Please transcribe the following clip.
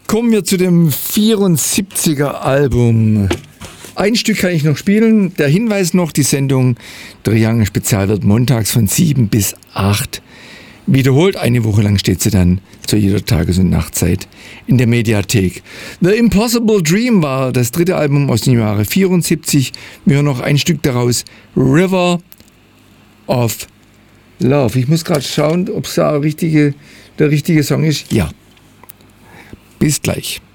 Kommen wir zu dem 74er Album. Ein Stück kann ich noch spielen. Der Hinweis noch, die Sendung Triangle Spezial wird montags von 7 bis 8 wiederholt. Eine Woche lang steht sie dann zu jeder Tages- und Nachtzeit in der Mediathek. The Impossible Dream war das dritte Album aus dem Jahre 74. Wir hören noch ein Stück daraus. River of Love. Ich muss gerade schauen, ob es der richtige Song ist. Ja. Bis gleich.